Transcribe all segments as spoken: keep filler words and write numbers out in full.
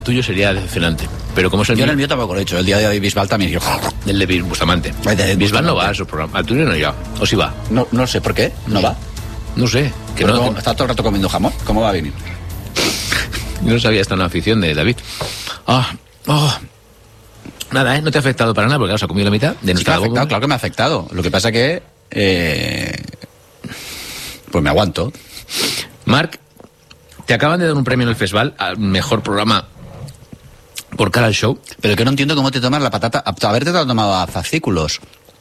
tuyo sería decepcionante. Pero como es el Yo mío, en el mío tampoco lo he hecho. El día de Bisbal también. Yo... el de Bis- Bustamante. El de Bisbal no Bustamante. va a su programa. Al tuyo no ya. O si va. No, no sé por qué. ¿No va? No sé. Que Pero no, como que- está todo el rato comiendo jamón. ¿Cómo va a venir? yo no sabía esta una afición de David. Ah, oh. Nada, ¿eh? No te ha afectado para nada porque os ha comido la mitad de Sí que me nuestra ha afectado, bomba. claro que me ha afectado. Lo que pasa que... Eh, pues me aguanto. Marc, te acaban de dar un premio en el festival al mejor programa por cara al show. Pero que no entiendo cómo te tomas la patata. A haberte tomado a fascículos.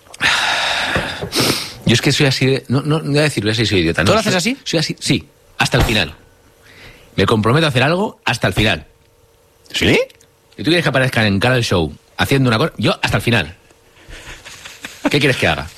Yo es que soy así de... No, no, no voy a decir, voy a decir, soy idiota. ¿Tú no, lo haces soy- así? Soy así, sí. Hasta el final. Me comprometo a hacer algo hasta el final. ¿Sí? Si tú quieres que aparezcan en cara al show haciendo una cosa, yo hasta el final. ¿Qué quieres que haga?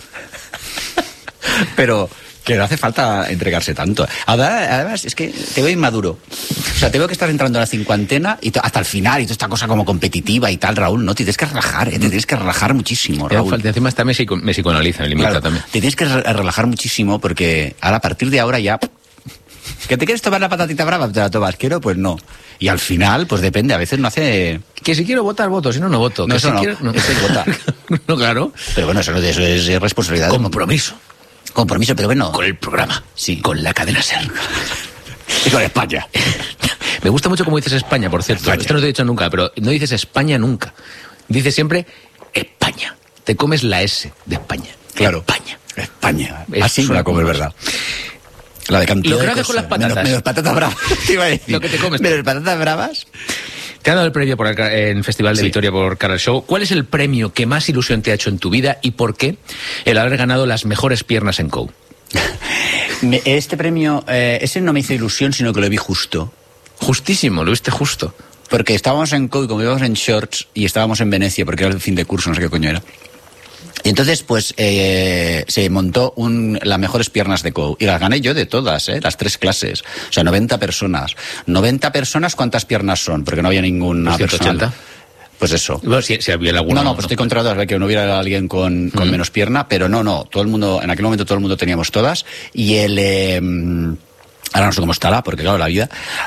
Pero que no hace falta entregarse tanto. Ahora, además, es que te veo inmaduro. O sea, te veo que estás entrando a la cincuentena y to- hasta el final y toda esta cosa como competitiva y tal, Raúl. No, te tienes que relajar, ¿eh? Te tienes que relajar muchísimo, Me da Raúl. falta, encima está me, psico- me psicoanaliza, me limita Claro, también. te tienes que re- relajar muchísimo porque ahora, a partir de ahora ya... ¿Que te quieres tomar la patatita brava? ¿Te la tomas? ¿Quiero? Pues no. Y al final, pues depende. A veces no hace... Que si quiero votar, voto. Si no, no voto. No, Que eso si no. quiero, Eso es votar. No, claro. Pero bueno, eso, no- eso es responsabilidad. de- Compromiso Compromiso, pero bueno... con el programa. Sí. Con la cadena SER. Y con España. Me gusta mucho cómo dices España, por cierto. España. Esto no te he dicho nunca, pero no dices España nunca. Dices siempre España. Te comes la S de España. Claro. España. España. Es Así me una la como, es cosa. verdad. La de cantidad Lo que de no haces con cosas. las patatas. Menos, menos patatas bravas. Te iba a decir. Lo que te comes. Menos patatas bravas. Te han dado el premio por el, en el Festival de Sí. Vitoria por Cara al Show. ¿Cuál es el premio que más ilusión te ha hecho en tu vida y por qué el haber ganado las mejores piernas en C O U? Me- Este premio, eh, ese no me hizo ilusión, sino que lo vi justo. Justísimo, lo viste justo. Porque estábamos en C O U, como íbamos en shorts, y estábamos en Venecia, porque era el fin de curso, no sé qué coño era. Y entonces, pues, eh, se montó un, las mejores piernas de C O U. Y las gané yo de todas, ¿eh? Las tres clases. O sea, noventa personas. noventa personas, ¿cuántas piernas son? Porque no había ninguna ciento ochenta. persona. Pues eso. Bueno, si, si había alguna. No, no, pues estoy controlado de que no hubiera alguien con, con menos pierna, pero no, no, todo el mundo, en aquel momento todo el mundo teníamos todas, y el... eh, ahora no sé cómo estará, porque claro, la vida,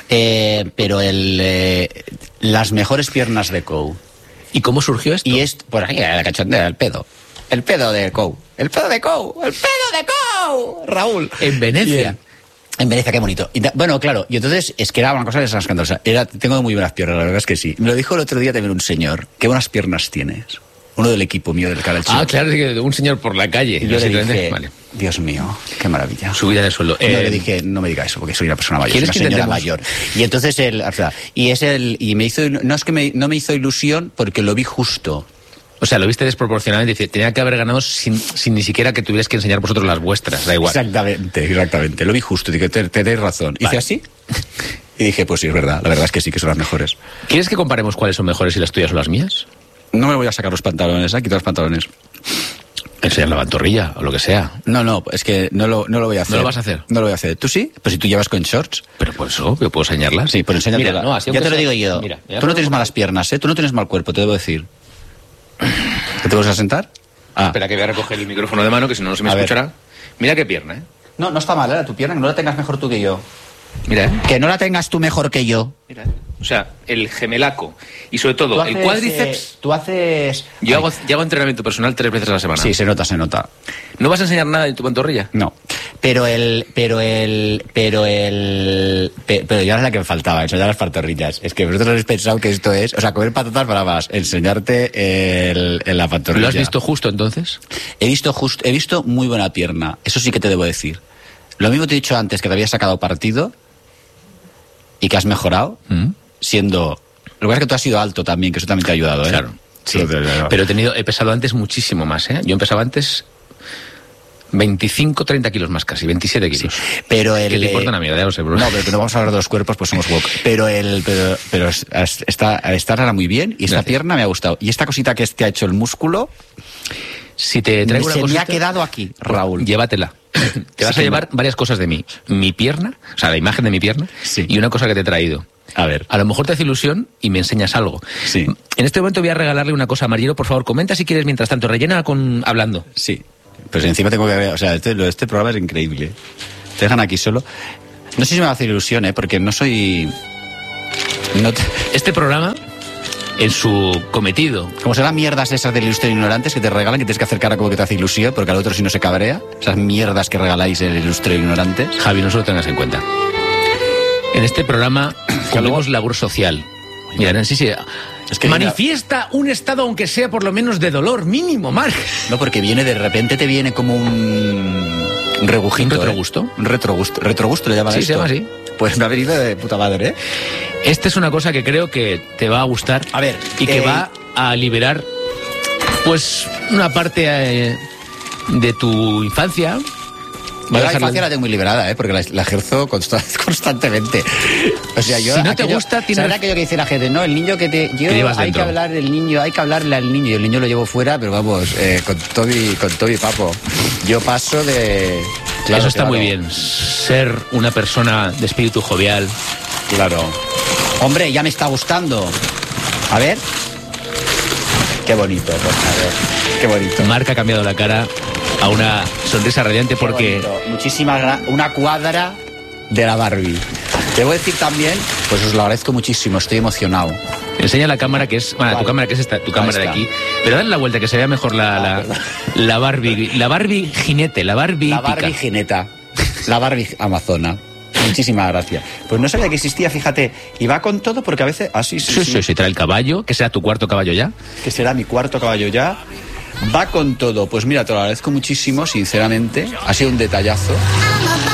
eh, pero el eh, las mejores piernas de C O U. ¿Y cómo surgió esto? Y es, por aquí, la cachondea, el pedo. El pedo de C O U. El pedo de C O U. El pedo de C O U. Raúl. En Venecia. Bien. En Venecia, qué bonito. Y da- bueno, claro, y entonces es que era una cosa escandalosa. Era, tengo muy buenas piernas, la verdad es que sí. Me lo dijo el otro día también un señor. Qué buenas piernas tienes. Uno del equipo mío del Cara al Show. Ah, claro, sí que un señor por la calle. Y yo le Simplemente- dije, Vale. Dios mío, qué maravilla. Subida de sueldo. Yo Eh, le dije, no me diga eso, porque soy una persona mayor, soy ¿quieres una que señora intentemos? mayor. Y entonces él, o sea, y es el, y me hizo, no es que me, no me hizo ilusión porque lo vi justo. O sea, lo viste desproporcionadamente. Dice, tenía que haber ganado sin, sin ni siquiera que tuvierais que enseñar vosotros las vuestras. Da igual. Exactamente, exactamente. Lo vi justo, dije, te- tenéis razón. Hice Vale. así y dije, pues sí, es verdad, la verdad es que sí, que son las mejores. ¿Quieres que comparemos cuáles son mejores si las tuyas o las mías? No me voy a sacar los pantalones, ¿eh? Quitar los pantalones. Enseñar la pantorrilla o lo que sea. No, no, es que no lo, no lo voy a hacer. ¿No lo vas a hacer? No lo voy a hacer. ¿Tú sí? Pues si tú llevas con shorts. Pero por eso, yo puedo enseñarlas. Sí, pero enséñatela. Mira, no, así ya aunque te lo sea- digo yo. Mira, mira, Tú no tienes malas piernas, ¿eh? Tú no tienes mal cuerpo, te debo decir. ¿Te vas a sentar? Ah. Espera que voy a recoger el micrófono de mano, que si no, no se me A ver. escuchará. Mira qué pierna, ¿eh? No, no está mal, ¿eh? Tu pierna, que no la tengas mejor tú que yo. Mira, ¿eh? Que no la tengas tú mejor que yo. Mira, ¿eh? O sea, el gemelaco y sobre todo Tú el haces, cuádriceps. eh, tú haces... Yo Ay, hago, yo hago entrenamiento personal tres veces a la semana. Sí, se nota, se nota. ¿No vas a enseñar nada de tu pantorrilla? No. Pero el... Pero el... Pero el... pe- Pero ya es la que me faltaba, enseñar las pantorrillas. Es que vosotros habéis pensado que esto es... O sea, comer patatas bravas, enseñarte el, en la pantorrilla. ¿Lo has visto justo entonces? He visto justo... He visto muy buena pierna. Eso sí que te debo decir. Lo mismo te he dicho antes, que te había sacado partido y que has mejorado, Mm. siendo... Lo que pasa es que tú has sido alto también, que eso también te ha ayudado, ¿eh? Claro. Sí. Eso te- te- Pero he tenido, he pesado antes muchísimo más, ¿eh? Yo empezaba antes veinticinco, treinta kilos más casi, veintisiete kilos. Pero el... Que te eh, importa una mierda, ya lo sé, bro. No, pero que no vamos a hablar de los cuerpos, pues somos woke. Pero el, pero, pero es- es- está, está ahora muy bien y esta Gracias. pierna me ha gustado. Y esta cosita que te ha hecho el músculo, Si te traigo se una me cosita, ha quedado aquí, Raúl. llévatela. Te vas Sí, a llevar varias cosas de mí. Mi pierna, o sea, la imagen de mi pierna, Sí. y una cosa que te he traído. A ver. A lo mejor te hace ilusión y me enseñas algo. Sí. En este momento voy a regalarle una cosa a Marielo, por favor, comenta si quieres mientras tanto, rellena con hablando. Sí. Pues encima tengo que ver, o sea, este, lo de este programa es increíble. Te dejan aquí solo. No sé si me va a hacer ilusión, ¿eh? Porque no soy... No te... Este programa, en su cometido... Como serán mierdas esas del Ilustre Ignorantes que te regalan, que tienes que hacer cara como que te hace ilusión, porque al otro si no se cabrea. Esas mierdas que regaláis en el Ilustre Ignorantes. Javi, no se lo tengas en cuenta. En este programa hacemos labor social. Mira, sí, sí... Es que manifiesta viene... un estado, aunque sea por lo menos de dolor mínimo, Marc. No, porque viene de repente, te viene como un, un rebujito. ¿Un retrogusto? ¿eh? Un retrogusto. ¿Retrogusto le llaman sí, esto? Se llama así. Pues me ha venido de puta madre, ¿eh? Esta es una cosa que creo que te va a gustar. A ver. Y que eh... va a liberar, pues, una parte eh, de tu infancia. Yo la infancia la tengo muy liberada, ¿eh? Porque la, la ejerzo consta, constantemente. O sea, yo... Si no aquello, te gusta, tienes... ¿sabes aquello que dice la gente? No, el niño que te... Yo, hay dentro. que hablar del niño, hay que hablarle al niño. Y el niño lo llevo fuera, pero vamos, eh, con todo y, con todo y papo. Yo paso de... Claro, eso está claro. Muy bien. Ser una persona de espíritu jovial. Claro. Hombre, ya me está gustando. A ver. Qué bonito, por favor. Qué bonito. Marc ha cambiado la cara a una sonrisa radiante porque... Muchísimas gracias. Una cuadra de la Barbie. Debo decir también, pues os lo agradezco muchísimo, estoy emocionado. Enseña la cámara que es... Bueno, vale. Tu cámara que es esta, tu cámara de aquí. Pero dale la vuelta que se vea mejor la, ah, la, la Barbie. La Barbie jinete, la Barbie... La Barbie pica. Jineta. La Barbie amazona. Muchísimas gracias. Pues no sabía que existía, fíjate. Y va con todo porque a veces... Ah, sí, sí, sí. Sí, sí, sí. Trae el caballo, que será tu cuarto caballo ya. Que será mi cuarto caballo ya. Va con todo. Pues mira, te lo agradezco muchísimo, sinceramente. Ha sido un detallazo.